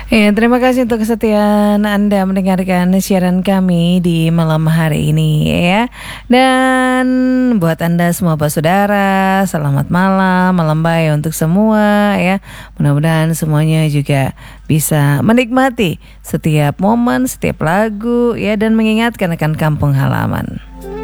Ya, terima kasih untuk kesetiaan Anda mendengarkan siaran kami di malam hari ini ya. Dan buat Anda semua saudara, selamat malam, malam baik untuk semua ya. Mudah-mudahan semuanya juga bisa menikmati setiap momen, setiap lagu ya dan mengingatkan akan kampung halaman.